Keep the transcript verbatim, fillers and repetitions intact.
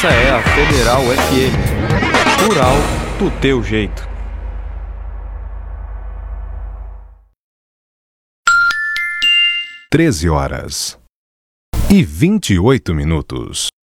Essa é a Federal F M. Rural do teu jeito. Treze horas e vinte e oito minutos.